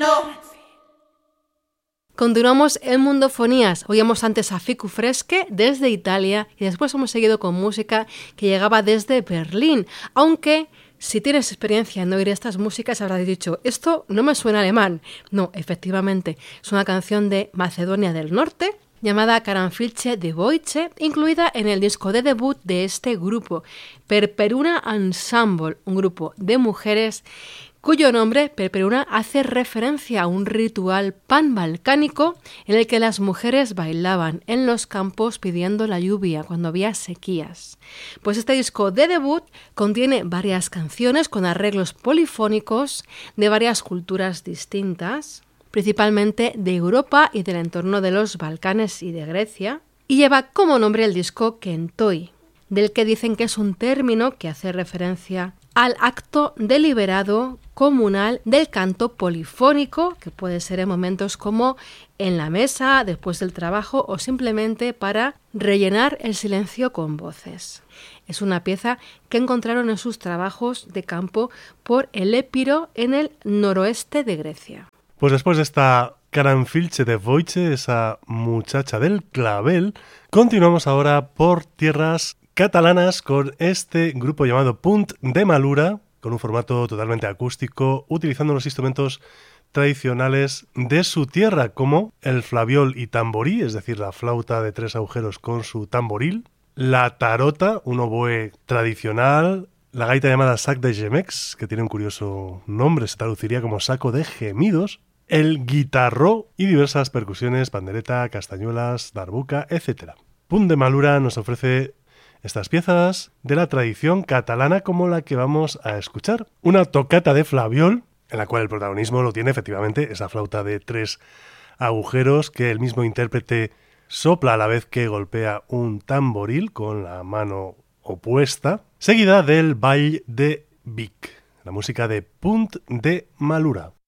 Continuamos en Mundofonías. Oíamos antes a Ficu Fresche desde Italia y después hemos seguido con música que llegaba desde Berlín. Aunque si tienes experiencia en oír estas músicas habrás dicho, esto no me suena alemán. No, efectivamente, es una canción de Macedonia del Norte llamada Karanfilce Devojce, incluida en el disco de debut de este grupo, Perperuna Ensemble, un grupo de mujeres cuyo nombre, Perperuna, hace referencia a un ritual panbalcánico en el que las mujeres bailaban en los campos pidiendo la lluvia cuando había sequías. Pues este disco de debut contiene varias canciones con arreglos polifónicos de varias culturas distintas, principalmente de Europa y del entorno de los Balcanes y de Grecia, y lleva como nombre el disco Kentoi, del que dicen que es un término que hace referencia al acto deliberado comunal del canto polifónico, que puede ser en momentos como en la mesa, después del trabajo o simplemente para rellenar el silencio con voces. Es una pieza que encontraron en sus trabajos de campo por el Épiro en el noroeste de Grecia. Pues después de esta Karanfilce Devojce, esa muchacha del clavel, continuamos ahora por tierras catalanas con este grupo llamado Punt de Malura, con un formato totalmente acústico, utilizando los instrumentos tradicionales de su tierra, como el flabiol y tamborí, es decir, la flauta de 3 agujeros con su tamboril, la tarota, un oboe tradicional, la gaita llamada sac de gemecs, que tiene un curioso nombre, se traduciría como saco de gemidos, el guitarró y diversas percusiones, pandereta, castañuelas, darbuka, etc. Punt de Malura nos ofrece estas piezas de la tradición catalana como la que vamos a escuchar. Una tocata de flabiol, en la cual el protagonismo lo tiene efectivamente esa flauta de 3 agujeros que el mismo intérprete sopla a la vez que golpea un tamboril con la mano opuesta, seguida del Ball de Vic, la música de Punt de Malura.